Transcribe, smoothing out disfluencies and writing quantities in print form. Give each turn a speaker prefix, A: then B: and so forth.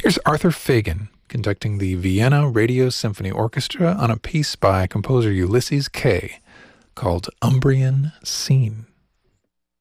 A: Here's Arthur Fagan conducting the Vienna Radio Symphony Orchestra on a piece by composer Ulysses Kay called Umbrian Scene.